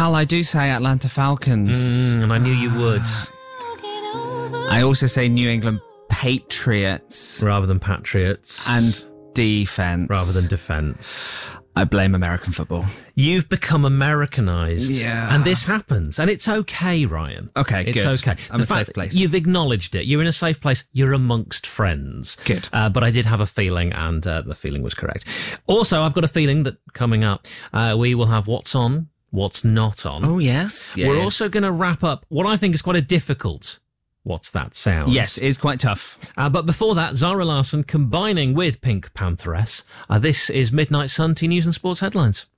Hal, I do say Atlanta Falcons. And I knew you would. I also say New England Patriots. Rather than Patriots. And defense. Rather than defense. I blame American football. You've become Americanized. Yeah. And this happens. And it's okay, Ryan. Okay, it's good. okay. I'm in a safe place. You've acknowledged it. You're in a safe place. You're amongst friends. Good. But I did have a feeling, and the feeling was correct. Also, I've got a feeling that coming up, we will have what's on, what's not on. Oh, yes. Yeah, We're also going to wrap up what I think is quite a difficult What's That Sound? Yes, it is quite tough. But before that, Zara Larsson combining with Pink Pantheress. This is Midnight Sun, T News and Sports Headlines.